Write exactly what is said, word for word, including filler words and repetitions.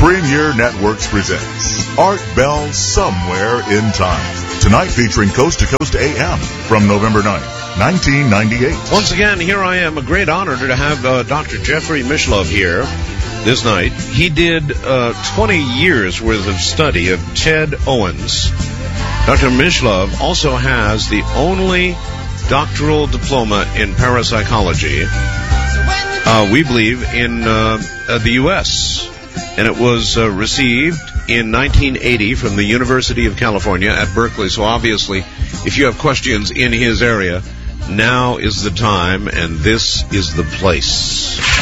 Premier Networks presents Art Bell Somewhere in Time. Tonight featuring Coast to Coast A M from November ninth, nineteen ninety-eight. Once again, here I am. A great honor to have uh, Doctor Jeffrey Mishlove here this night. He did uh, twenty years worth of study of Ted Owens. Doctor Mishlove also has the only doctoral diploma in parapsychology, uh, we believe, in uh, uh, the U S And it was uh, received in nineteen eighty from the University of California at Berkeley. So obviously, if you have questions in his area, now is the time, and this is the place.